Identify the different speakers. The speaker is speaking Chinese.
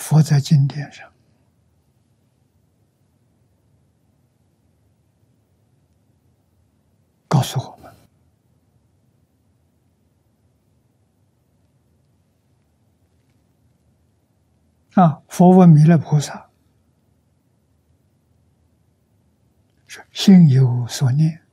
Speaker 1: 佛在经典上告诉我们，佛问弥勒菩萨说：“心有所念，